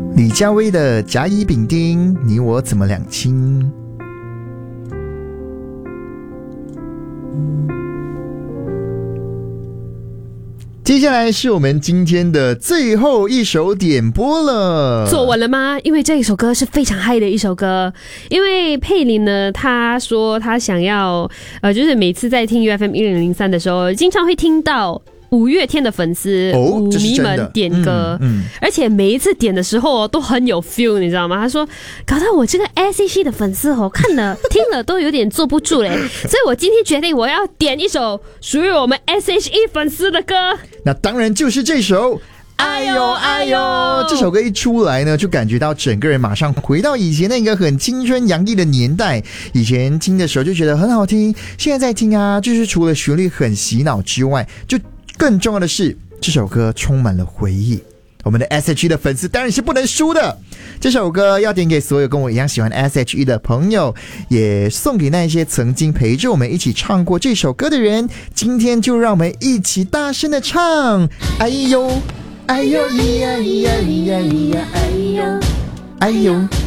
李佳薇的甲乙丙丁，你我怎么两清？接下来是我们今天的最后一首点播了。 做完了吗？因为这一首歌是非常嗨的一首歌。因为佩林呢，他说他想要就是每次在听 UFM1003 的时候，经常会听到五月天的粉丝舞迷们点歌，而且每一次点的时候都很有 feel， 你知道吗？他说搞到我这个 S.H.E 的粉丝看了听了都有点坐不住嘞，所以我今天决定我要点一首属于我们 S.H.E 粉丝的歌。 那当然就是这首哎呦哎呦，这首歌一出来呢，就感觉到整个人马上回到以前那个很青春洋溢的年代。以前听的时候就觉得很好听，现在在听啊，就是除了旋律很洗脑之外，就更重要的是这首歌充满了回忆。我们的 S.H.E 的粉丝当然是不能输的，这首歌要点给所有跟我一样喜欢 S.H.E 的朋友，也送给那些曾经陪着我们一起唱过这首歌的人。今天就让我们一起大声的唱哎呦哎呦咿呀咿呀咿呀咿呀哎呦哎呦